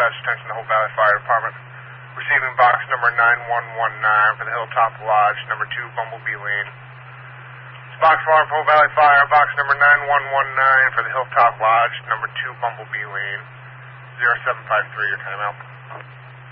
dispatch attention to the Hope Valley Fire Department. Receiving box number 9119 for the Hilltop Lodge, number 2 Bumblebee Lane. It's box 1 for Hope Valley Fire, box number 9119 for the Hilltop Lodge, number 2 Bumblebee Lane. 0753, your timeout.